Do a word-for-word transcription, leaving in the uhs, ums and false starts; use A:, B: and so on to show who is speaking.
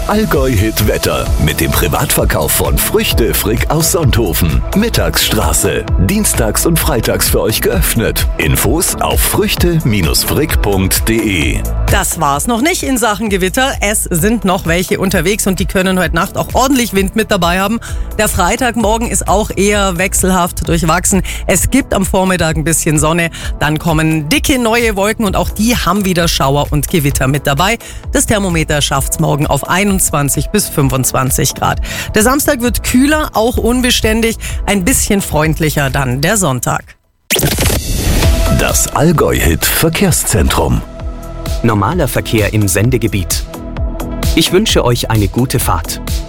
A: Allgäu-Hit-Wetter mit dem Privatverkauf von Früchte Frick aus Sonthofen. Mittagsstraße. Dienstags und freitags für euch geöffnet. Infos auf früchte frick punkt de.
B: Das war's noch nicht in Sachen Gewitter. Es sind noch welche unterwegs und die können heute Nacht auch ordentlich Wind mit dabei haben. Der Freitagmorgen ist auch eher wechselhaft durchwachsen. Es gibt am Vormittag ein bisschen Sonne. Dann kommen dicke neue Wolken und auch die haben wieder Schauer und Gewitter mit dabei. Das Thermometer schafft's morgen auf einundzwanzig bis fünfundzwanzig Grad. Der Samstag wird kühler, auch unbeständig. Ein bisschen freundlicher dann der Sonntag.
A: Das Allgäu-Hit-Verkehrszentrum.
C: Normaler Verkehr im Sendegebiet. Ich wünsche euch eine gute Fahrt.